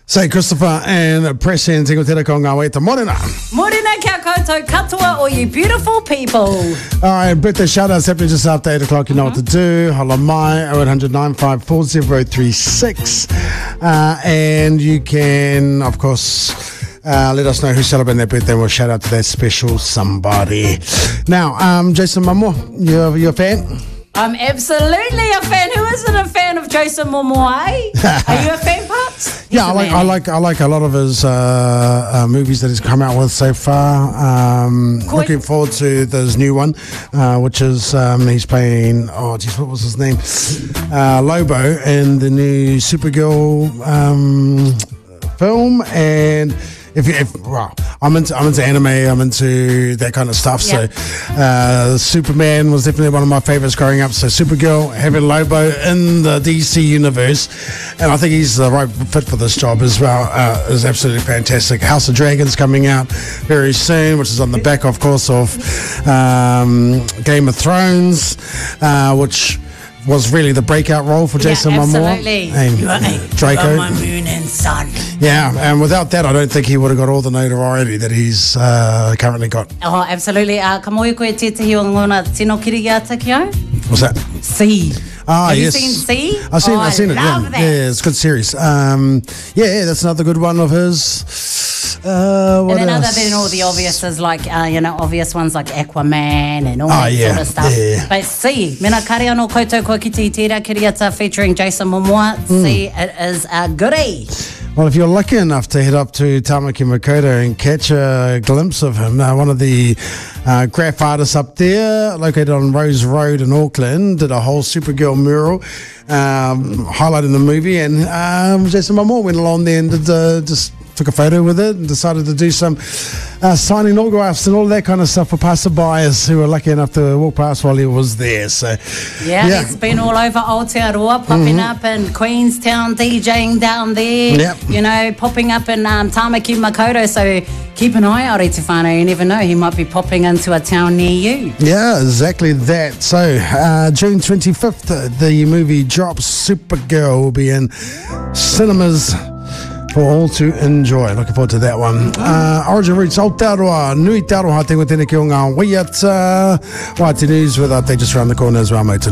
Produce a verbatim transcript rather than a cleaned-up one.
Say Christopher and Preston, Tingo Tera ko ngā wei te morena. Morena kia koutou katoa, all you beautiful people. All right, birthday shout-outs happening just after eight o'clock. You know mm-hmm. what to do. Holla mai, oh eight hundred, nine five four, zero three six. Uh, and you can, of course, uh, let us know who's celebrating their birthday. We'll shout out to that special somebody. Now, um, Jason Momoa, you're, you're a fan? I'm absolutely a fan. Who isn't a fan of Jason Momoa? Are you a fan, Pops? Yeah, I like, I like I like a lot of his uh, uh, movies that he's come out with so far. Um, looking forward to this new one, uh, which is um, he's playing. Oh, geez, what was his name? Uh, Lobo in the new Supergirl um, film, and. If, if well, I'm into I'm into anime, I'm into that kind of stuff. Yep. So, uh, Superman was definitely one of my favorites growing up. So, Supergirl, having Lobo in the D C universe, and I think he's the right fit for this job as well. Uh, is absolutely fantastic. House of Dragons coming out very soon, which is on the back, of course, of um, Game of Thrones, uh, which. was really the breakout role for Jason yeah, Momoa. Absolutely. And you are, Draco. you are my moon and sun. Yeah, and without that, I don't think he would have got all the notoriety that he's uh, currently got. Oh, absolutely. Uh, ka moe koe tētahi o ngona tino kiriata ki au? What's that? C. Ah, Have yes. you seen C? I've seen, oh, I've seen I it. love Yeah. that. yeah, it's a good series. Um, yeah, yeah, that's another good one of his. Uh, what and then else? other than all the obvious is like, uh, you know, obvious ones like Aquaman and all oh, that yeah, sort of stuff. Yeah. But C, mena kare anō koutou kua ki te tērā kiriata featuring Jason Momoa. Mm. C, it is a goodie. Well, if you're lucky enough to head up to Tamaki Makaurau and catch a glimpse of him, uh, one of the uh, graph artists up there, located on Rose Road in Auckland, did a whole Supergirl mural um, highlighting the movie, and um, Jason Momoa went along there and did, uh, just took a photo with it and decided to do some uh, signing autographs and all that kind of stuff for passerbyers who were lucky enough to walk past while he was there. So, yeah, yeah. He's been all over Aotearoa, popping mm-hmm. up in Queenstown, DJing down there, yep. you know, popping up in um, Tamaki Makaurau. So keep an eye out, Reti whānau. You never know, he might be popping into a town near you. Yeah, exactly that. So, uh, June twenty-fifth, the movie drops. Supergirl will be in cinemas for all to enjoy. Looking forward to that one. Uh, Origin Roots, Aotearoa, Nui Te Aroha, te ngā tēnei ki o ngā waiata. Waiata News with update just around the corner as well, mate.